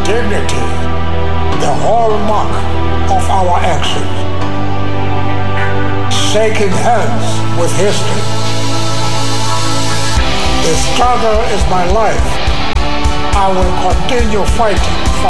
dignity the hallmark of our actions. Shaking hands with history. The struggle is my life. I will continue fighting.